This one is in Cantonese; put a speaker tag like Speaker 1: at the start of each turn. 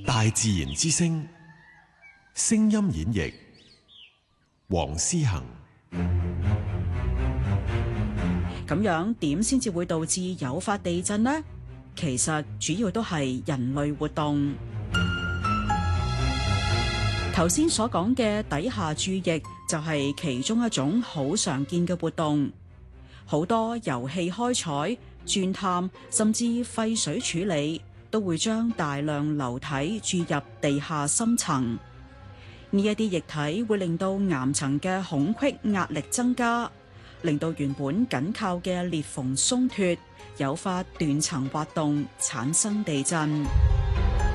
Speaker 1: 大自然之聲，聲音演繹黃思恒。
Speaker 2: 咁樣點先至會導致誘發地震呢？其實主要都係人類活動。頭先所講嘅底下注翼就係其中一種好常見嘅活動。好多油氣開採、鑽探甚至廢水處理都會將大量流體注入地下深層。呢一啲液體會令到岩層嘅孔隙壓力增加，令到原本緊靠嘅裂縫鬆脫，誘發斷層滑動，產生地震。